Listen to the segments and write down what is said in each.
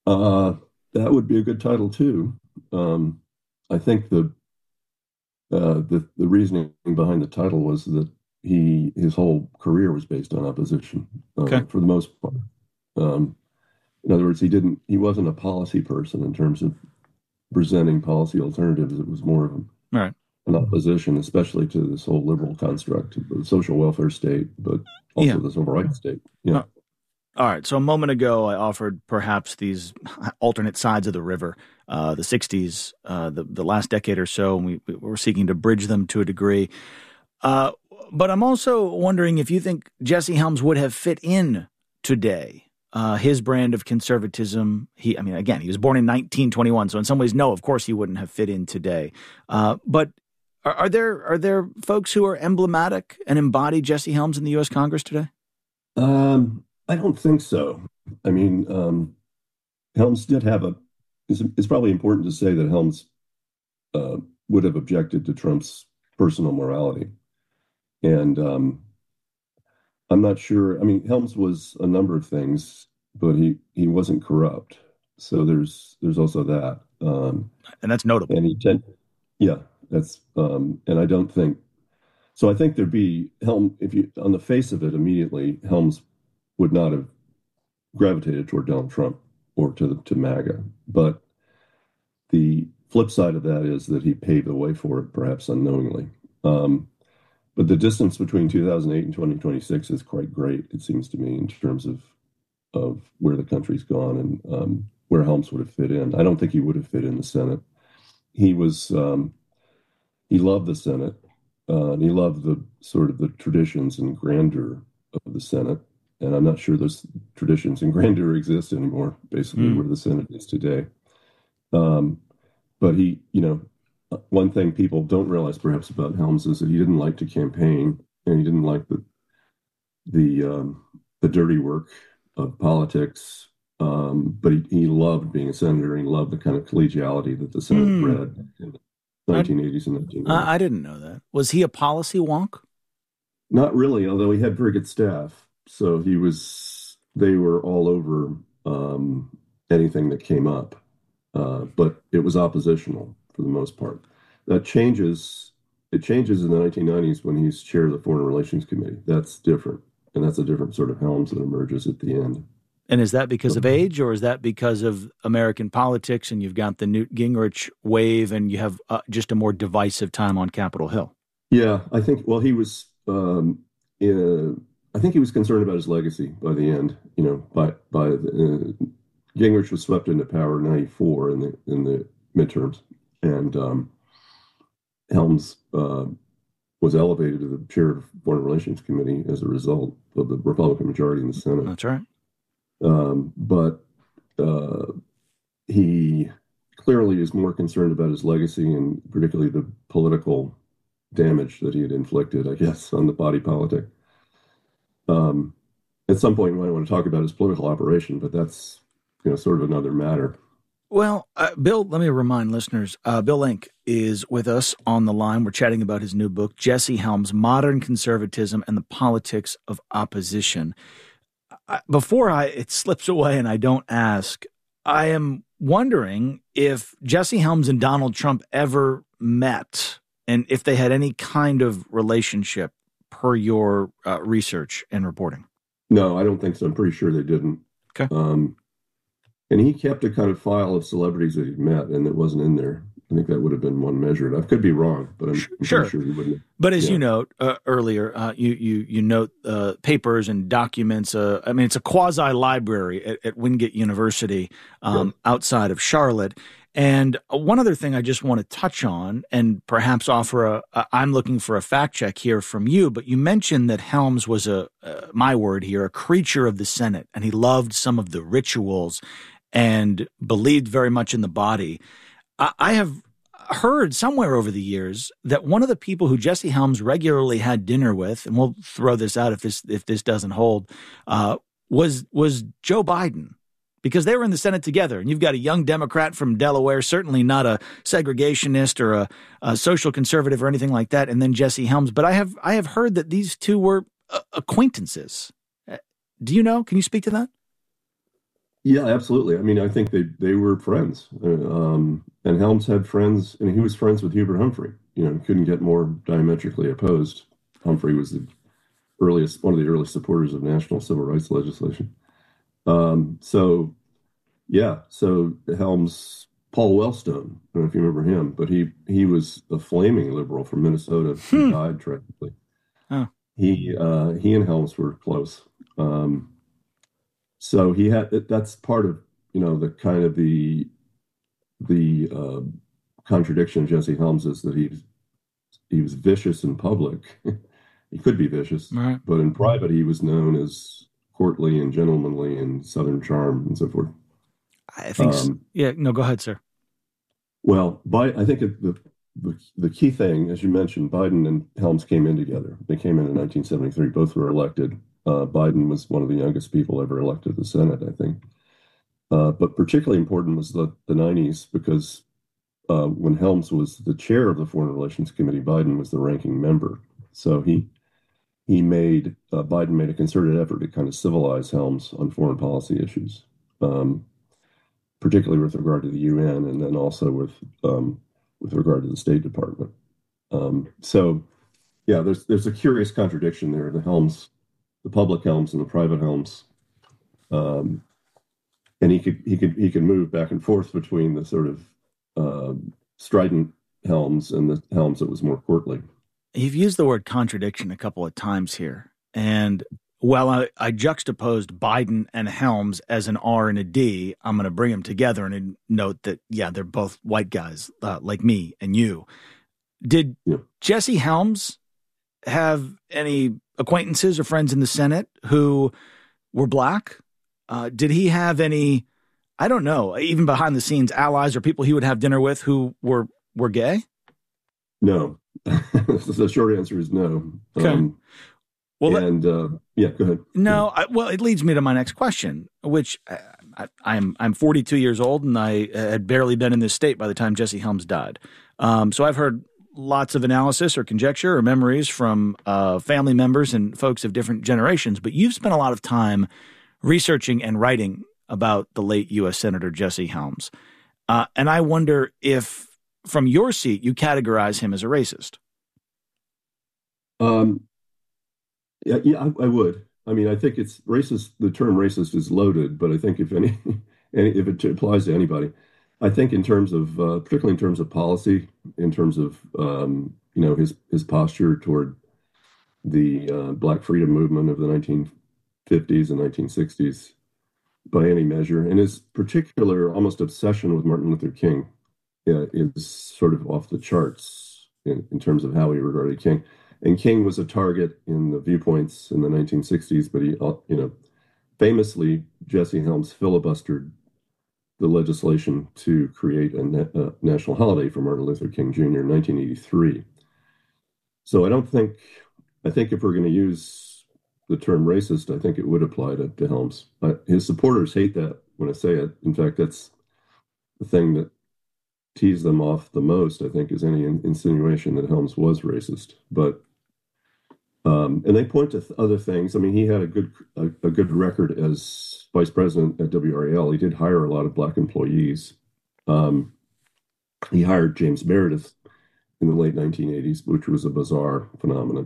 Uh, that would be a good title too. I think the reasoning behind the title was that his whole career was based on opposition, Okay. for the most part. Um, in other words, he wasn't a policy person in terms of presenting policy alternatives. It was more of All right. an opposition, especially to this whole liberal construct of the social welfare state, but also Yeah. the civil rights state. Yeah. Uh, all right. So a moment ago, I offered perhaps these alternate sides of the river, the 60s, the last decade or so, and we were seeking to bridge them to a degree. Uh, but I'm also wondering if you think Jesse Helms would have fit in today. His brand of conservatism. I mean, again, he was born in 1921, so in some ways, no, of course, he wouldn't have fit in today. But are there folks who are emblematic and embody Jesse Helms in the U.S. Congress today? I don't think so. I mean, Helms did have it's probably important to say that Helms uh, would have objected to Trump's personal morality. And I'm not sure. I mean, Helms was a number of things, but he wasn't corrupt. So there's also that. And that's notable. And yeah, that's and I don't think so. I think there'd be Helm if you on the face of it immediately, Helms would not have gravitated toward Donald Trump or to MAGA. But the flip side of that is that he paved the way for it, perhaps unknowingly. Um, but the distance between 2008 and 2026 is quite great, it seems to me, in terms of where the country's gone and where Helms would have fit in. I don't think he would have fit in the Senate. He was he loved the Senate, and he loved the sort of the traditions and grandeur of the Senate. And I'm not sure those traditions and grandeur exist anymore, basically, Mm. where the Senate is today. Um, but one thing people don't realize perhaps about Helms is that he didn't like to campaign and he didn't like the dirty work of politics. But he loved being a senator and he loved the kind of collegiality that the Senate Mm. bred in the I, 1980s and 1990s. I didn't know that. Was he a policy wonk? Not really, although he had very good staff. So they were all over anything that came up. But it was oppositional for the most part. That changes, it changes in the 1990s when he's chair of the Foreign Relations Committee. That's different. And that's a different sort of Helms that emerges at the end. And is that because So, of age, or is that because of American politics and you've got the Newt Gingrich wave and you have just a more divisive time on Capitol Hill? yeah, I think, well, I think he was concerned about his legacy by the end, Gingrich was swept into power in 94 in the midterms. And Helms was elevated to the chair of the Foreign Relations Committee as a result of the Republican majority in the Senate. That's right. But uh, he clearly is more concerned about his legacy and particularly the political damage that he had inflicted, I guess, on the body politic. Um, at some point, we might want to talk about his political operation, but that's sort of another matter. Well, Bill, let me remind listeners, Bill Link is with us on the line. We're chatting about his new book, Jesse Helms, Modern Conservatism and the Politics of Opposition. Before it slips away and I don't ask, I am wondering if Jesse Helms and Donald Trump ever met and if they had any kind of relationship per your research and reporting. No, I don't think so. I'm pretty sure they didn't. Okay. And he kept a kind of file of celebrities that he'd met, and it wasn't in there. I think that would have been one measured. I could be wrong, but I'm Sure. pretty sure he wouldn't have. But as Yeah. you note earlier, you note papers and documents. I mean, it's a quasi library at Wingate University outside of Charlotte. And one other thing I just want to touch on, and perhaps offer I'm looking for a fact check here from you. But you mentioned that Helms was my word here, a creature of the Senate, and he loved some of the rituals and believed very much in the body. I have heard somewhere over the years that one of the people who Jesse Helms regularly had dinner with, and we'll throw this out if this doesn't hold, was Joe Biden, because they were in the Senate together. And you've got a young Democrat from Delaware, certainly not a segregationist or a social conservative or anything like that, and then Jesse Helms. But I have heard that these two were acquaintances. Do you know? Can you speak to that? Yeah, absolutely. I mean, I think they were friends, and Helms had friends, and he was friends with Hubert Humphrey. Couldn't get more diametrically opposed. Humphrey was one of the earliest supporters of national civil rights legislation. So yeah, so Helms, Paul Wellstone, I don't know if you remember him, but he was a flaming liberal from Minnesota who Hmm. died tragically. Oh, He and Helms were close. Um, so he had that's part of the kind of the contradiction of Jesse Helms is that he was vicious in public. He could be vicious, right. but in private he was known as courtly and gentlemanly and Southern charm and so forth. I think, Um, yeah, no, go ahead, sir. I think the key thing, as you mentioned, Biden and Helms came in together. They came in 1973. Both were elected. Biden was one of the youngest people ever elected to the Senate, I think. But particularly important was the 90s because when Helms was the chair of the Foreign Relations Committee, Biden was the ranking member. So Biden made a concerted effort to kind of civilize Helms on foreign policy issues, um, particularly with regard to the UN, and then also with regard to the State Department. So yeah, there's a curious contradiction there. The public Helms and the private Helms, um, and he could move back and forth between the sort of strident Helms and the Helms that was more courtly. You've used the word contradiction a couple of times here. And while I juxtaposed Biden and Helms as an R and a D, I'm going to bring them together and note that, yeah, they're both white guys like me and you. Did Yeah. Jesse Helms have any acquaintances or friends in the Senate who were black? Did he have any, I don't know, even behind the scenes allies or people he would have dinner with who were gay? No. The short answer is no. Okay. Well, And yeah, go ahead. no, well, it leads me to my next question, which I'm 42 years old and I had barely been in this state by the time Jesse Helms died. So I've heard lots of analysis or conjecture or memories from family members and folks of different generations. But you've spent a lot of time researching and writing about the late U.S. Senator Jesse Helms, and I wonder if, from your seat, you categorize him as a racist. Um, yeah, I would. I mean, I think it's racist. The term racist is loaded, but I think if if it applies to anybody, I think in terms of, particularly in terms of policy, in terms of, his posture toward the Black freedom movement of the 1950s and 1960s, by any measure, and his particular almost obsession with Martin Luther King is sort of off the charts in terms of how he regarded King. And King was a target in the viewpoints in the 1960s, but famously, Jesse Helms filibustered the legislation to create a national holiday for Martin Luther King Jr. in 1983. So I think if we're going to use the term racist, I think it would apply to Helms. His supporters hate that when I say it. In fact, that's the thing that tease them off the most, I think, is any insinuation that Helms was racist. But and they point to other things. I mean, he had a good record as vice president at WRAL. He did hire a lot of black employees. Um, he hired James Meredith in the late 1980s, which was a bizarre phenomenon.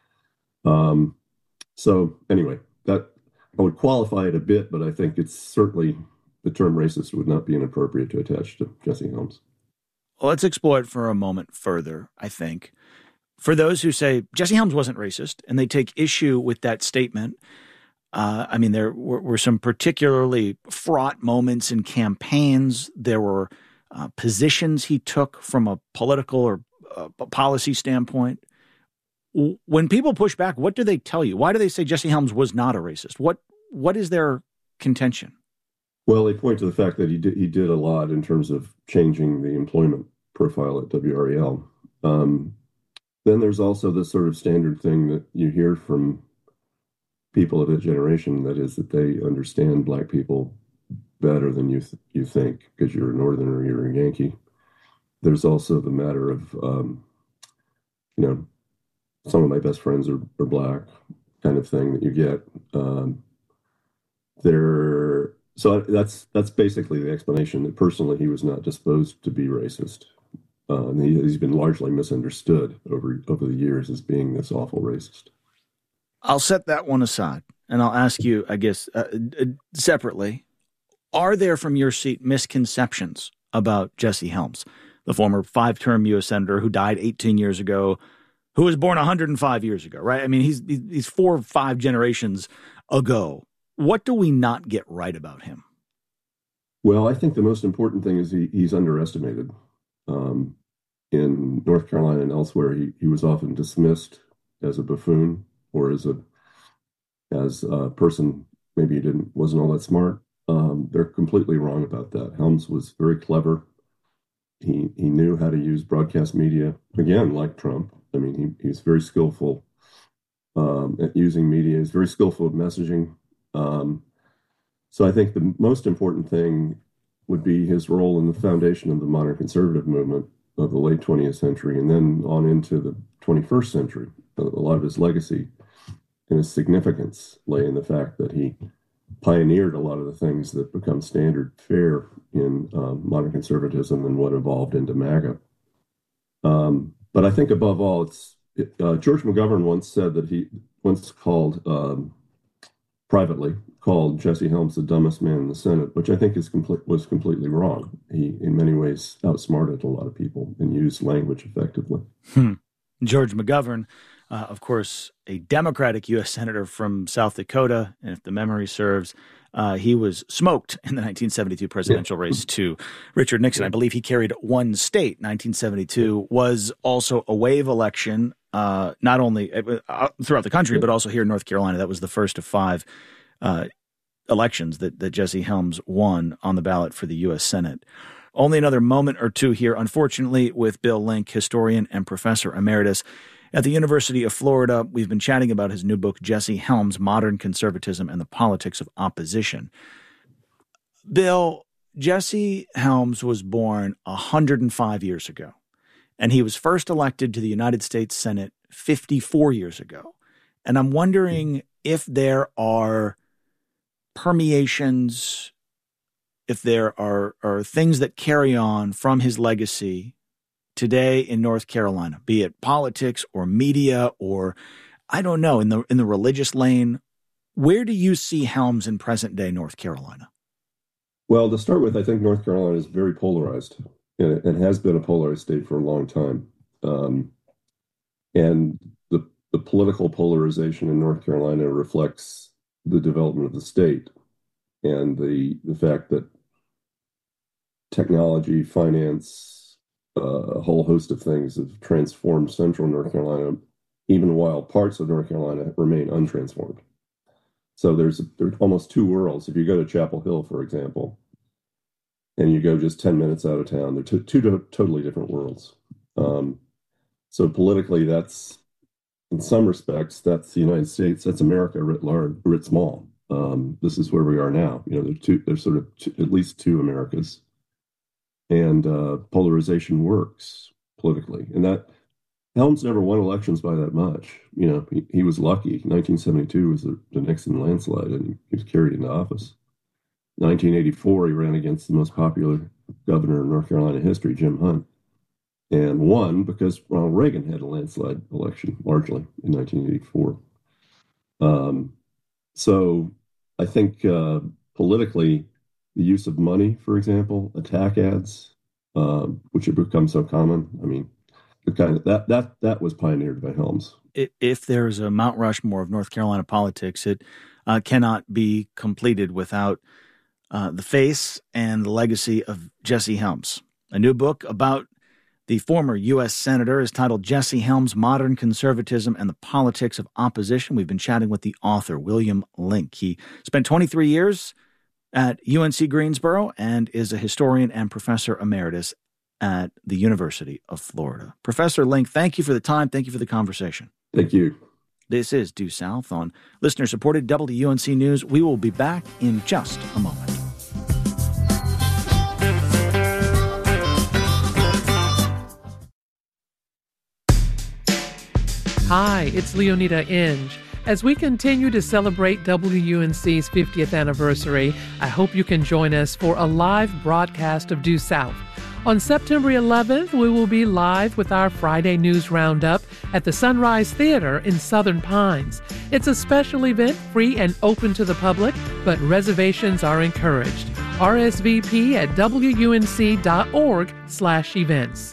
Um, so anyway, that I would qualify it a bit, but I think it's certainly the term racist would not be inappropriate to attach to Jesse Helms. Well, let's explore it for a moment further, I think. For those who say Jesse Helms wasn't racist and they take issue with that statement, I mean, there were some particularly fraught moments in campaigns. There were positions he took from a political or policy standpoint. When people push back, what do they tell you? Why do they say Jesse Helms was not a racist? What is their contention? Well, they point to the fact that he did a lot in terms of changing the employment profile at WREL. Then there's also the sort of standard thing that you hear from people of that generation, that is that they understand black people better than you think because you're a Northerner, you're a Yankee. There's also the matter of, you know, some of my best friends are black kind of thing that you get. There So that's basically the explanation, that personally he was not disposed to be racist. He's been largely misunderstood over the years as being this awful racist. I'll set that one aside, and I'll ask you, I guess, separately, are there from your seat misconceptions about Jesse Helms, the former 5-term U.S. Senator who died 18 years ago, who was born 105 years ago, right? I mean, he's 4 or 5 generations ago. What do we not get right about him? Well, I think the most important thing is he's underestimated. In North Carolina and elsewhere, he was often dismissed as a buffoon, or as a person maybe wasn't all that smart. They're completely wrong about that. Helms was very clever. He knew how to use broadcast media, again, like Trump. I mean, he's very skillful at using media. He's very skillful at messaging. So I think the most important thing would be his role in the foundation of the modern conservative movement of the late 20th century and then on into the 21st century. A lot of his legacy and his significance lay in the fact that he pioneered a lot of the things that become standard fare in modern conservatism and what evolved into MAGA. But I think above all, George McGovern once said that he once privately called Jesse Helms the dumbest man in the Senate, which I think was completely wrong. He, in many ways, outsmarted a lot of people and used language effectively. George McGovern, of course, a Democratic U.S. Senator from South Dakota, and if the memory serves, he was smoked in the 1972 presidential race to Richard Nixon. I believe he carried one state. 1972 was also a wave election, not only throughout the country, but also here in North Carolina. That was the first of 5 elections that Jesse Helms won on the ballot for the U.S. Senate. Only another moment or two here, unfortunately, with Bill Link, historian and professor emeritus at the University of Florida. We've been chatting about his new book, Jesse Helms, Modern Conservatism and the Politics of Opposition. Bill, Jesse Helms was born 105 years ago, and he was first elected to the United States Senate 54 years ago. And I'm wondering if there are permeations, if there are things that carry on from his legacy today in North Carolina, be it politics or media or, I don't know, in the religious lane. Where do you see Helms in present day North Carolina? Well, to start with, I think North Carolina is very polarized, and it has been a polarized state for a long time. And the political polarization in North Carolina reflects the development of the state and the fact that technology, finance, a whole host of things have transformed central North Carolina, even while parts of North Carolina remain untransformed. So there's almost 2 worlds. If you go to Chapel Hill, for example, and you go just 10 minutes out of town, they're two totally different worlds. So politically, that's, in some respects, that's the United States, that's America writ small. This is where we are now. There's sort of at least 2 Americas. And polarization works politically. And that Helms never won elections by that much. He was lucky. 1972 was the Nixon landslide, and he was carried into office. 1984, he ran against the most popular governor in North Carolina history, Jim Hunt, and won because Ronald Reagan had a landslide election, largely, in 1984. So I think politically, the use of money, for example, attack ads, which have become so common. I mean, the kind of that was pioneered by Helms. If there's a Mount Rushmore of North Carolina politics, it cannot be completed without the face and the legacy of Jesse Helms. A new book about the former U.S. Senator is titled Jesse Helms, Modern Conservatism and the Politics of Opposition. We've been chatting with the author, William Link. He spent 23 years at UNC Greensboro and is a historian and professor emeritus at the University of Florida. Professor Link, thank you for the time. Thank you for the conversation. Thank you. This is Due South on listener-supported WUNC News. We will be back in just a moment. Hi, it's Leonida Inge. As we continue to celebrate WUNC's 50th anniversary, I hope you can join us for a live broadcast of Due South. On September 11th, we will be live with our Friday News Roundup at the Sunrise Theater in Southern Pines. It's a special event, free and open to the public, but reservations are encouraged. RSVP at WUNC.org/events.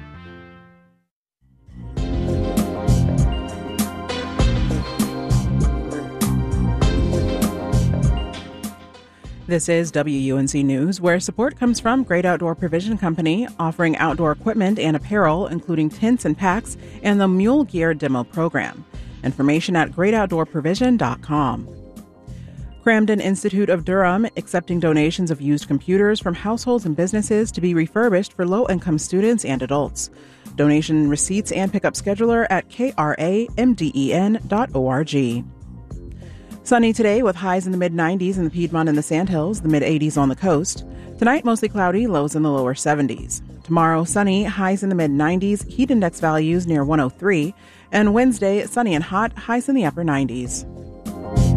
This is WUNC News, where support comes from Great Outdoor Provision Company, offering outdoor equipment and apparel, including tents and packs, and the Mule Gear Demo Program. Information at greatoutdoorprovision.com. Cramden Institute of Durham accepting donations of used computers from households and businesses to be refurbished for low-income students and adults. Donation receipts and pickup scheduler at kramden.org. Sunny today with highs in the mid-90s in the Piedmont and the Sandhills, the mid-80s on the coast. Tonight, mostly cloudy, lows in the lower 70s. Tomorrow, sunny, highs in the mid-90s, heat index values near 103. And Wednesday, sunny and hot, highs in the upper 90s.